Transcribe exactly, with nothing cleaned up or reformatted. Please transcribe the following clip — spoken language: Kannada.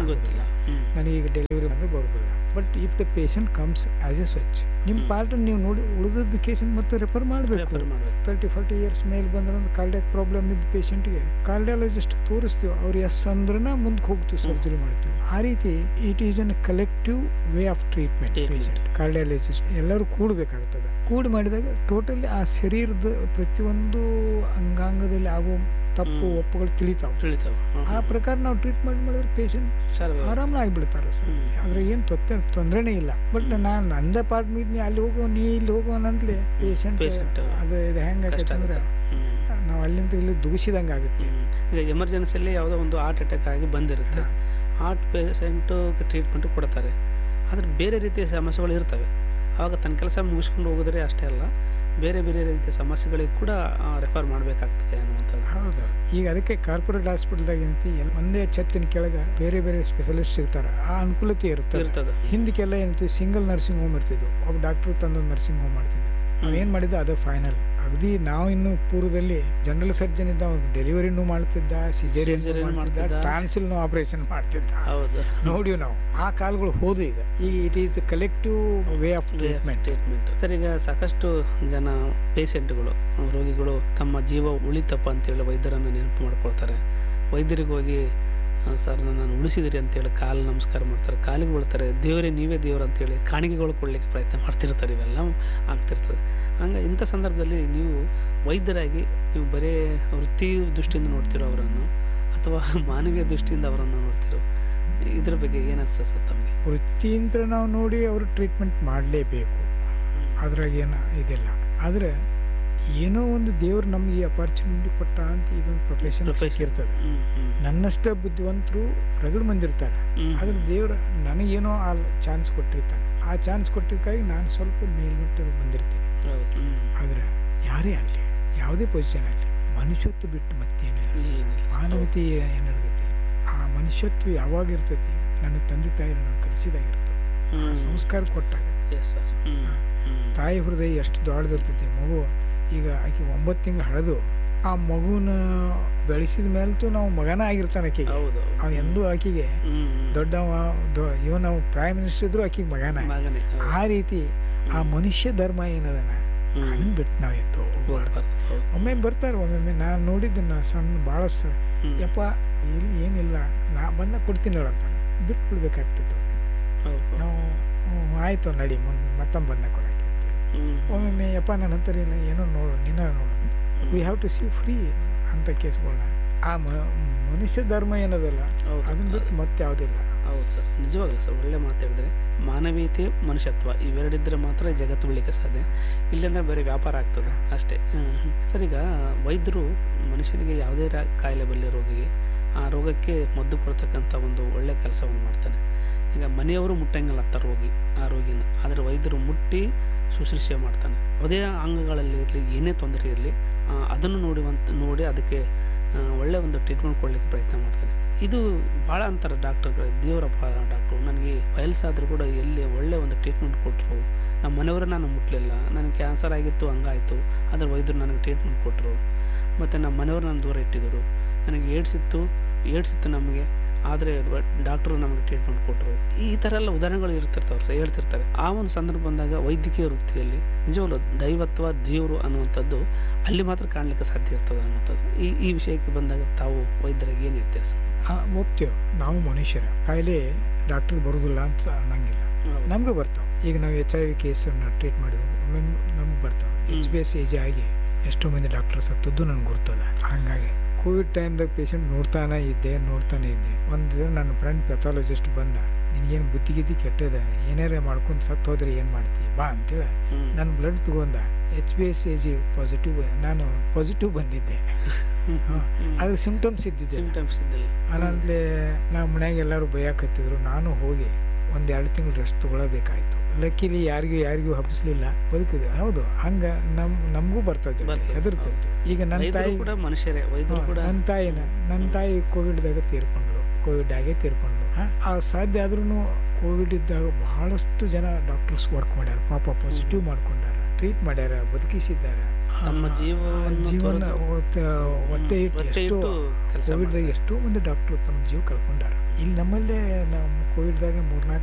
ಗೊತ್ತಿಲ್ಲ, ನನಗೀಗ ಡೆಲಿವರಿ ಅಂದರೆ ಬರೋದಿಲ್ಲ. But if the patient comes as A ಸ್ವಚ್ ನಿಮ್ಮ ಪಾರ್ಟನ್ನು ನೀವು ನೋಡಿ ಉಳಿದದ್ದು ಕೇಸನ್ನು ಮತ್ತೆ ರೆಫರ್ ಮಾಡಬೇಕು. ತರ್ಟಿ ಫಾರ್ಟಿ ಇಯರ್ಸ್ ಮೇಲೆ ಬಂದ್ರೆ ಕಾರ್ಡಿಯಾಕ್ ಪ್ರಾಬ್ಲಮ್ ಇದ್ದ ಪೇಷಂಟ್ಗೆ ಕಾರ್ಡಿಯಾಲಜಿಸ್ಟ್ ತೋರಿಸ್ತೀವಿ, ಅವ್ರು ಎಸ್ ಅಂದ್ರೆ ಮುಂದಕ್ಕೆ ಹೋಗ್ತೀವಿ, ಸರ್ಜರಿ ಮಾಡ್ತೀವಿ. ಆ ರೀತಿ it is an collective way of treatment. Patient cardiologist ಎಲ್ಲರೂ ಕೂಡಬೇಕಾಗ್ತದೆ. ಕೂಡಿ ಮಾಡಿದಾಗ ಟೋಟಲಿ ಆ ಶರೀರದ ಪ್ರತಿಯೊಂದು ಅಂಗಾಂಗದಲ್ಲಿ ಆಗುವ ತಪ್ಪು ಒಪ್ಪುಗಳು ತಿಳಿತಾವೆ ತಿಳಿತಾವೆ ಆ ಪ್ರಕಾರ ನಾವು ಟ್ರೀಟ್ಮೆಂಟ್ ಮಾಡಿದ್ರೆ ಪೇಷಂಟ್ ಆರಾಮ ಆಗಿಬಿಡ್ತಾರೆ ಸರ್. ಅದ್ರ ಏನು ತೊಂದರೆ ತೊಂದರೆನೇ ಇಲ್ಲ. ಬಟ್ ನಾನು ನಂದ ಪಾರ್ಟ್ ಮೀದ್ ನೀ ಅಲ್ಲಿ ಹೋಗೋ ನೀ ಇಲ್ಲಿ ಹೋಗೋ ಅಂತಲೇ ಪೇಷಂಟ್ ಅದು ಇದು ಹೆಂಗೆ ಆಗತ್ತೆ ಅಂದ್ರೆ ನಾವು ಅಲ್ಲಿಂದ ಇಲ್ಲಿ ದೂಷಿದಂಗೆ ಆಗುತ್ತೆ. ಈಗ ಎಮರ್ಜೆನ್ಸಿಯಲ್ಲಿ ಯಾವುದೋ ಒಂದು ಹಾರ್ಟ್ ಅಟ್ಯಾಕ್ ಆಗಿ ಬಂದಿರುತ್ತೆ, ಹಾರ್ಟ್ ಪೇಷಂಟು ಟ್ರೀಟ್ಮೆಂಟ್ ಕೊಡ್ತಾರೆ, ಆದರೆ ಬೇರೆ ರೀತಿಯ ಸಮಸ್ಯೆಗಳು ಇರ್ತವೆ. ಆವಾಗ ತನ್ನ ಕೆಲಸ ಮುಗಿಸ್ಕೊಂಡು ಹೋಗಿದ್ರೆ ಅಷ್ಟೇ ಅಲ್ಲ, ಬೇರೆ ಬೇರೆ ರೀತಿಯ ಸಮಸ್ಯೆಗಳಿಗೆ ಕೂಡ ರೆಫರ್ ಮಾಡಬೇಕಾಗ್ತದೆ ಅನ್ನುವಂಥದ್ದು. ಹೌದು. ಈಗ ಅದಕ್ಕೆ ಕಾರ್ಪೊರೇಟ್ ಹಾಸ್ಪಿಟಲ್ದಾಗ ಏನಂತ ಒಂದೇ ಛತ್ತಿನ ಕೆಳಗೆ ಬೇರೆ ಬೇರೆ ಸ್ಪೆಷಲಿಸ್ಟ್ ಸಿಗ್ತಾರೆ, ಆ ಅನುಕೂಲತೆ ಇರ್ತದೆ. ಹಿಂದಕ್ಕೆಲ್ಲ ಏನಂತೀವಿ ಸಿಂಗಲ್ ನರ್ಸಿಂಗ್ ಹೋಮ್ ಇರ್ತಿದ್ವು, ಒಬ್ಬ ಡಾಕ್ಟ್ರು ತಂದೊಂದು ನರ್ಸಿಂಗ್ ಹೋಮ್ ಮಾಡ್ತಿದ್ದ. ನಾವೇನು ಮಾಡಿದ್ದು ಅದು ಫೈನಲ್. ಅಗದಿ ನಾವು ಇನ್ನು ಪೂರ್ವದಲ್ಲಿ ಜನರಲ್ ಸರ್ಜನ್ ಇದ್ದ, ಡೆಲಿವರಿನೂ ಮಾಡ್ತಿದ್ದ, ಸಿಜೇರಿಯನ್ ಮಾಡ್ತಿದ್ದ, ಟ್ರಾನ್ಸಿಲ್ನು ಆಪರೇಷನ್ ಮಾಡ್ತಿದ್ದ. ನೋಡಿವಿ ನಾವು. ಆ ಕಾಲಗಳು ಹೋದು. ಈಗ ಈಗ it is collective way of treatment treatment sir. ಈಗ ಸಾಕಷ್ಟು ಜನ ಪೇಷಂಟ್ಗಳು, ರೋಗಿಗಳು ತಮ್ಮ ಜೀವ ಉಳಿತಪ್ಪ ಅಂತೇಳಿ ವೈದ್ಯರನ್ನು ನೆನಪು ಮಾಡ್ಕೊಳ್ತಾರೆ. ವೈದ್ಯರಿಗೆ ಹೋಗಿ ಸರ್ ನಾನು ಉಳಿಸಿದಿರಿ ಅಂತೇಳಿ ಕಾಲು ನಮಸ್ಕಾರ ಮಾಡ್ತಾರೆ, ಕಾಲಿಗೆ ಬೀಳ್ತಾರೆ, ದೇವರೇ ನೀವೇ ದೇವರು ಅಂತೇಳಿ ಕಾಣಿಕೆಗಳು ಕೊಡಲಿಕ್ಕೆ ಪ್ರಯತ್ನ ಮಾಡ್ತಿರ್ತಾರೆ. ಇವೆಲ್ಲ ಆಗ್ತಿರ್ತದೆ. ಹಂಗೆ ಇಂಥ ಸಂದರ್ಭದಲ್ಲಿ ನೀವು ವೈದ್ಯರಾಗಿ ನೀವು ಬರೀ ವೃತ್ತಿ ದೃಷ್ಟಿಯಿಂದ ನೋಡ್ತಿರೋ ಅವರನ್ನು ಅಥವಾ ಮಾನವೀಯ ದೃಷ್ಟಿಯಿಂದ ಅವರನ್ನು ನೋಡ್ತಿರೋ, ಇದ್ರ ಬಗ್ಗೆ ಏನು ಅನ್ಸುತ್ತೆ ಸರ್ ತಮಗೆ? ವೃತ್ತಿಯಿಂದ ನಾವು ನೋಡಿ ಅವರು ಟ್ರೀಟ್ಮೆಂಟ್ ಮಾಡಲೇಬೇಕು, ಅದ್ರಾಗ ಏನು ಇದಿಲ್ಲ. ಆದರೆ ಏನೋ ಒಂದು ದೇವ್ರು ನಮಗೆ ಈ ಅಪಾರ್ಚುನಿಟಿ ಕೊಟ್ಟ ಅಂತ ಇದೊಂದು ಪ್ರೊಫೆಷನ್ ಸಿಕ್ಕಿರ್ತದೆ. ನನ್ನಷ್ಟ ಬುದ್ಧಿವಂತರು ರಗಡ್ ಮಂದಿರ್ತಾರೆ, ಆದ್ರೆ ದೇವ್ರು ನನಗೇನೋ ಆ ಚಾನ್ಸ್ ಕೊಟ್ಟಿರ್ತಾನೆ. ಆ ಚಾನ್ಸ್ ಕೊಟ್ಟಿದ್ದಕ್ಕಾಗಿ ನಾನು ಸ್ವಲ್ಪ ಮೇಲ್ಮಟ್ಟದ ಬಂದಿರ್ತೀನಿ. ಆದರೆ ಯಾರೇ ಆಗಲಿ, ಯಾವುದೇ ಪೊಸಿಷನ್ ಆಗಲಿ, ಮನುಷ್ಯತ್ವ ಬಿಟ್ಟು ಮತ್ತೇನು ಮಾನವತೆ ಏನು ಇರ್ತೈತಿ. ಆ ಮನುಷ್ಯತ್ವ ಯಾವಾಗ ಇರ್ತೈತಿ, ನನಗೆ ತಂದೆ ತಾಯಿ ನಾನು ಕಲಿಸಿದಾಗಿರ್ತವೆ, ಸಂಸ್ಕಾರ ಕೊಟ್ಟಾಗ. ತಾಯಿ ಹೃದಯ ಎಷ್ಟು ದೊಡ್ಡದಿರ್ತೈತಿ. ಮಗು ಈಗ ಆಕೆ ಒಂಬತ್ತು ತಿಂಗಳು ಹಳೆದು ಆ ಮಗುನ ಬೆಳೆಸಿದ ಮೇಲೂ ನಾವು ಮಗನ ಆಗಿರ್ತಾನೆ ಆಕೆಗೆ. ಅವ್ನು ಎಂದೂ ಆಕೆಗೆ ದೊಡ್ಡವ ಇವ ನಾವು ಪ್ರೈಮ್ ಮಿನಿಸ್ಟರ್ ಇದ್ರು ಆಕೆಗೆ ಮಗನ. ಆ ರೀತಿ ಆ ಮನುಷ್ಯ ಧರ್ಮ ಏನದನ ಅದನ್ನ ಬಿಟ್ಟು ನಾವು ಎದ್ದು ಹೋಗ್ಬಾರ್ದು. ಒಮ್ಮೆ ಬರ್ತಾರೆ, ಒಮ್ಮೊಮ್ಮೆ ನಾನು ನೋಡಿದ್ದನ್ನ ಸಣ್ಣ ಭಾಳ ಸ ಯಪ್ಪ ಇಲ್ಲಿ ಏನಿಲ್ಲ ನಾ ಬಂದಾಗ ಕೊಡ್ತೀನಿ ಹೇಳಂತಾರೆ, ಬಿಟ್ಟು ಬಿಡ್ಬೇಕಾಗ್ತಿತ್ತು ನಾವು. ಆಯಿತು ನಡಿ ಮುಂದೆ ಮತ್ತೊಮ್ಮೆ ಬಂದಾಗ ಕೊಡೋಕೆ. ಒಮ್ಮೊಮ್ಮೆ ಯಪ್ಪ ನನ್ನ ಹತ್ತಿರ ಇಲ್ಲ, ಏನೋ ನೋಡು ನಿನ್ನ ನೋಡು, we have to C free ಅಂತ ಕೇಸ್ಗಳನ್ನ. ಆ ಮನುಷ್ಯ ಧರ್ಮ ಏನದಲ್ಲ ಅದನ್ನ ಬಿಟ್ಟು ಮತ್ತೆ ಯಾವುದಿಲ್ಲ. ಹೌದು ಸರ್, ನಿಜವಾಗಲ್ಲ ಸರ್, ಒಳ್ಳೆ ಮಾತಾಡಿದ್ರೆ ಮಾನವೀಯತೆ ಮನುಷ್ಯತ್ವ ಇವೆರಡಿದ್ರೆ ಮಾತ್ರ ಜಗತ್ತು ಉಳಿಲಿಕ್ಕೆ ಸಾಧ್ಯ. ಇಲ್ಲಾಂದ್ರೆ ಬರೀ ವ್ಯಾಪಾರ ಆಗ್ತದೆ ಅಷ್ಟೇ. ಸರ್, ಈಗ ವೈದ್ಯರು ಮನುಷ್ಯನಿಗೆ ಯಾವುದೇ ಕಾಯಿಲೆ ಬರಲಿ ರೋಗಿಗೆ ಆ ರೋಗಕ್ಕೆ ಮದ್ದು ಕೊಡ್ತಕ್ಕಂಥ ಒಂದು ಒಳ್ಳೆ ಕೆಲಸವನ್ನು ಮಾಡ್ತಾನೆ. ಈಗ ಮನೆಯವರು ಮುಟ್ಟಂಗಿಲ್ಲ ಅತ್ತ ರೋಗಿ ಆ ರೋಗಿನ, ಆದರೆ ವೈದ್ಯರು ಮುಟ್ಟಿ ಶುಶ್ರೂಷೆ ಮಾಡ್ತಾನೆ. ಯಾವುದೇ ಅಂಗಗಳಲ್ಲಿ ಇರಲಿ, ಏನೇ ತೊಂದರೆ ಇರಲಿ, ಅದನ್ನು ನೋಡುವಂತ ನೋಡಿ ಅದಕ್ಕೆ ಒಳ್ಳೆಯ ಒಂದು ಟ್ರೀಟ್ಮೆಂಟ್ ಕೊಡಲಿಕ್ಕೆ ಪ್ರಯತ್ನ ಮಾಡ್ತಾನೆ. ಇದು ಭಾಳ ಅಂತಾರೆ ಡಾಕ್ಟರ್ಗಳು, ದೇವರಪ್ಪ ಡಾಕ್ಟ್ರು ನನಗೆ ವಯಸ್ಸಾದರೂ ಕೂಡ ಎಲ್ಲಿ ಒಳ್ಳೆಯ ಒಂದು ಟ್ರೀಟ್ಮೆಂಟ್ ಕೊಟ್ಟರು. ನಮ್ಮ ಮನೆಯವರು ನಾನು ಮುಟ್ಟಲಿಲ್ಲ, ನನಗೆ ಕ್ಯಾನ್ಸರ್ ಆಗಿತ್ತು ಹಂಗಾಯಿತು, ಆದರೆ ವೈದ್ಯರು ನನಗೆ ಟ್ರೀಟ್ಮೆಂಟ್ ಕೊಟ್ಟರು. ಮತ್ತು ನಮ್ಮ ಮನೆಯವರು ನಾನು ದೂರ ಇಟ್ಟಿದ್ದರು. ನನಗೆ ಏಡ್ಸ್ ಇತ್ತು ಏಡ್ಸ್ ಇತ್ತು ನಮಗೆ, ಆದರೆ ಡಾಕ್ಟ್ರು ನಮಗೆ ಟ್ರೀಟ್ಮೆಂಟ್ ಕೊಟ್ಟರು. ಈ ಥರ ಎಲ್ಲ ಉದಾಹರಣೆಗಳು ಇರ್ತಿರ್ತಾವೆ ಸರ್, ಹೇಳ್ತಿರ್ತಾರೆ. ಆ ಒಂದು ಸಂದರ್ಭ ಬಂದಾಗ ವೈದ್ಯಕೀಯ ವೃತ್ತಿಯಲ್ಲಿ ನಿಜವಲ್ಲ ದೈವತ್ವ ದೇವರು ಅನ್ನುವಂಥದ್ದು ಅಲ್ಲಿ ಮಾತ್ರ ಕಾಣಲಿಕ್ಕೆ ಸಾಧ್ಯ ಇರ್ತದೆ ಅನ್ನುವಂಥದ್ದು. ಈ ಈ ವಿಷಯಕ್ಕೆ ಬಂದಾಗ ತಾವು ವೈದ್ಯರಿಗೆ ಏನು ಇರ್ತೀವಿ ಸರ್? ಒಪ್ತೇವೆ, ನಾವು ಮನುಷ್ಯರ ಕಾಯಿಲೆ ಡಾಕ್ಟ್ರಿಗೆ ಬರೋದಿಲ್ಲ ಅಂತ ಅನ್ನಂಗಿಲ್ಲ, ನಮ್ಗೆ ಬರ್ತಾವೆ. ಈಗ ನಾವು ಎಚ್ ಐ ವಿ ಕೇಸನ್ನು ಟ್ರೀಟ್ ಮಾಡಿದ್ವು, ನಮ್ಗೆ ಬರ್ತಾವೆ. ಎಚ್ ಬಿ ಎಸ್ ಏಜ್ ಆಗಿ ಎಷ್ಟೋ ಮಂದಿ ಡಾಕ್ಟರ್ ಸತ್ತದ್ದು ನನಗೆ ಗೊತ್ತದ. ಹಾಗಾಗಿ ಕೋವಿಡ್ ಟೈಮ್ದಾಗ ಪೇಷಂಟ್ ನೋಡ್ತಾನೆ ಇದ್ದೆ ನೋಡ್ತಾನೆ ಇದ್ದೆ ಒಂದು ದಿನ ನನ್ನ ಫ್ರೆಂಡ್ ಪೆಥಾಲಜಿಸ್ಟ್ ಬಂದ, ನಿನಗೇನು ಬುದ್ಧಿಗಿದ್ದಿ ಕೆಟ್ಟದ, ಏನಾರೇ ಮಾಡ್ಕೊಂಡು ಸತ್ತು ಹೋದ್ರೆ ಏನು ಮಾಡ್ತೀವಿ ಬಾ ಅಂತೇಳಿ ನನ್ನ ಬ್ಲಡ್ ತಗೊಂಡ. H B S A G positive, ನಾನು ಪಾಸಿಟಿವ್ ಬಂದಿದ್ದೆ. ಅದ್ರ ಸಿಂಪ್ಟಮ್ಸ್ ಇದ್ದಿದ್ದೆ ಸಿಂಪ್ಟಮ್ಸ್ ಇದ್ದಿಲ್ಲ. ಆನಂದ್ಲೇ ನಮ್ಮ ಮನ್ಯಾಗ ಎಲ್ಲರೂ ಭಯಕತ್ತಿದ್ರು. ನಾನು ಹೋಗಿ ಒಂದು ಎರಡು ತಿಂಗಳು ರೆಸ್ಟ್ ತೊಗೊಳಬೇಕಾಯ್ತು. ಲಕ್ಕಿಲಿ ಯಾರಿಗೂ ಯಾರಿಗೂ ಹಬ್ಬಿಸ್ಲಿಲ್ಲ, ಬದುಕಿದೆ. ಹೌದು, ಹಂಗೆ ನಮ್ ನಮಗೂ ಬರ್ತದೆ, ಹೆದರ್ತಿರ್ತು. ಈಗ ನನ್ನ ತಾಯಿ ಮನುಷ್ಯರೇ, ನನ್ನ ತಾಯಿನ ನನ್ನ ತಾಯಿ ಕೋವಿಡ್ದಾಗ ತೀರ್ಕೊಂಡ್ರು, ಕೋವಿಡ್ ಆಗೇ ತೀರ್ಕೊಂಡ್ರು. ಆ ಸಾಧ್ಯ ಆದ್ರೂ ಕೋವಿಡ್ ಇದ್ದಾಗ ಬಹಳಷ್ಟು ಜನ ಡಾಕ್ಟರ್ಸ್ ವರ್ಕ್ ಮಾಡ್ಯಾರ, ಪಾಪ ಪಾಸಿಟಿವ್ ಮಾಡ್ಕೊಂಡಾರ, ಟ್ರೀಟ್ ಮಾಡ್ಯಾರ, ಬದುಕಿಸಿದ್ದಾರೆ. ತಮ್ಮ ಜೀವ ಜೀವನ ಒತ್ತೆ ಇಟ್ಟು ಎಷ್ಟೋ ಕೋವಿಡ್ದಾಗ ಎಷ್ಟೋ ಮಂದಿ ಡಾಕ್ಟ್ರು ತಮ್ಮ ಜೀವ ಕಳ್ಕೊಂಡಾರ. ಇಲ್ಲಿ ನಮ್ಮಲ್ಲೇ ನಮ್ಮ ಕೋವಿಡ್ದಾಗೆ ಮೂರ್ನಾಲ್ಕು